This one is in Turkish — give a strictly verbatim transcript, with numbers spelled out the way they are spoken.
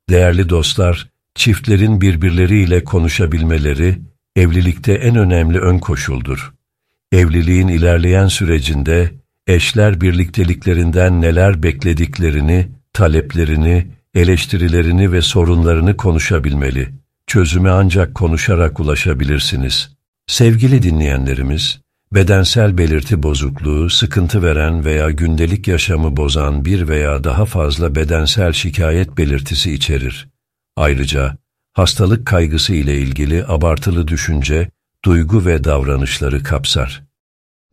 Değerli dostlar, çiftlerin birbirleriyle konuşabilmeleri, evlilikte en önemli ön koşuldur. Evliliğin ilerleyen sürecinde, eşler birlikteliklerinden neler beklediklerini, taleplerini, eleştirilerini ve sorunlarını konuşabilmeli. Çözüme ancak konuşarak ulaşabilirsiniz. Sevgili dinleyenlerimiz, bedensel belirti bozukluğu, sıkıntı veren veya gündelik yaşamı bozan bir veya daha fazla bedensel şikayet belirtisi içerir. Ayrıca, hastalık kaygısı ile ilgili abartılı düşünce, duygu ve davranışları kapsar.